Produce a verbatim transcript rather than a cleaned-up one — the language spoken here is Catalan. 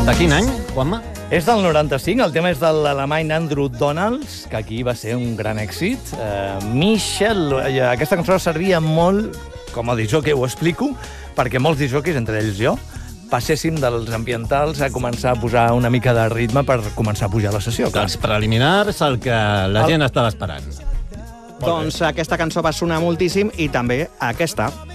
De quin any, Juanma? És del noranta-cinc, el tema és de l'alemany Andrew Donalds, que aquí va ser un gran èxit. Uh, Michel, uh, aquesta cançó servia molt, com a disjockey ho explico, perquè molts disjockeys, entre ells jo, passéssim dels ambientals a començar a posar una mica de ritme per començar a pujar la sessió. Dels preliminars, el que la El- gent estava esperant. Doncs aquesta cançó va sonar moltíssim i també aquesta.